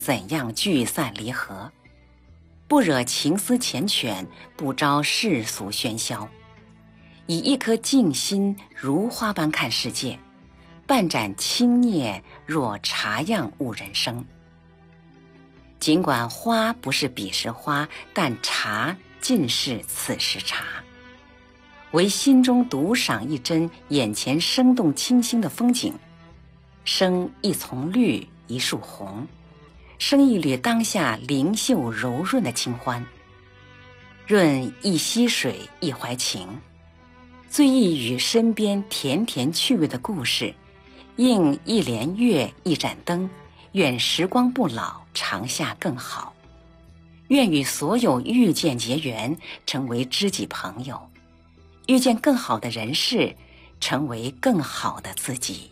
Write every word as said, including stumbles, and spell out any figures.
怎样聚散离合，不惹情思缱绻，不招世俗喧嚣，以一颗静心如花般看世界，半盏清冽若茶样悟人生。尽管花不是彼时花，但茶尽是此时茶。唯心中独赏一帧眼前生动清新的风景，生一丛绿，一树红，生一缕当下灵秀柔润的清欢，润一溪水一怀情，醉一语身边甜甜趣味的故事，映一帘月一盏灯，愿时光不老，长夏更好。愿与所有遇见结缘，成为知己朋友，遇见更好的人事，成为更好的自己。